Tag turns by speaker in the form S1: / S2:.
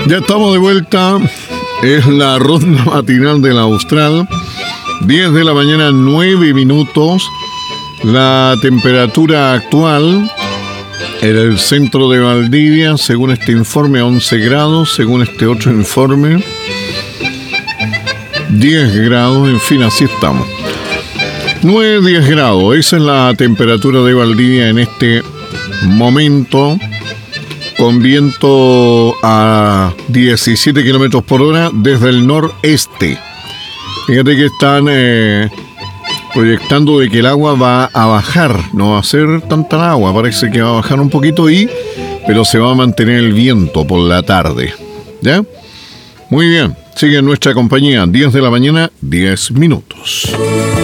S1: Ya estamos de vuelta. Es la ronda matinal de la Austral. 10 de la mañana, 9 minutos. La temperatura actual en el centro de Valdivia, según este informe, 11 grados. Según este otro informe, 10 grados. En fin, así estamos. 9-10 grados. Esa es la temperatura de Valdivia en este momento, con viento a 17 kilómetros por hora desde el noreste. Fíjate que están proyectando de que el agua va a bajar, no va a ser tanta agua, parece que va a bajar un poquito, pero se va a mantener el viento por la tarde. ¿Ya? Muy bien, sigue en nuestra compañía, 10 de la mañana, 10 minutos.